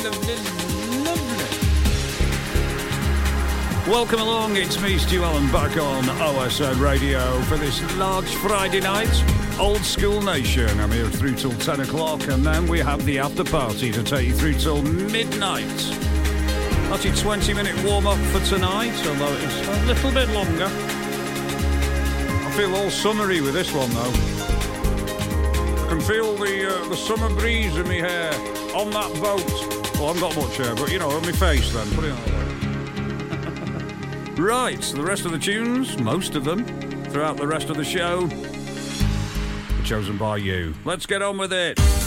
Lovely. Welcome along, it's me, Stu Allen, back on OSN Radio for this large Friday night. Old School Nation. I'm here through till 10 o'clock, and then we have the after party to take you through till midnight. That's your 20-minute warm-up for tonight, although it's a little bit longer. I feel all summery with this one, though. I can feel the summer breeze in my hair on that boat. Well, I haven't got much hair, but, you know, on my face, then. Put it on that way. Right, the rest of the tunes, most of them, throughout the rest of the show, are chosen by you. Let's get on with it.